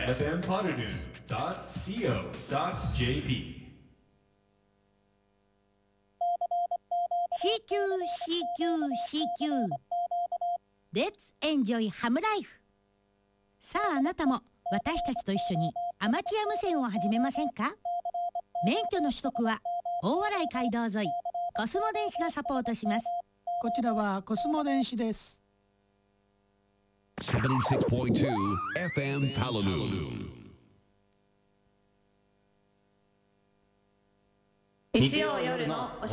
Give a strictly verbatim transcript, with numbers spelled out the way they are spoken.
エフエム ポッドドゥ ドット シーオー ドット ジェーピーシーキュー シーキュー シーキュー Let's enjoy ハムライフ。さああなたも私たちと一緒にアマチュア無線を始めませんか？免許の取得は大洗街道沿いコスモ電子がサポートします。 こちらはコスモ電子です。 ななじゅうろくてんに エフエム Palaloo。 日曜夜のおし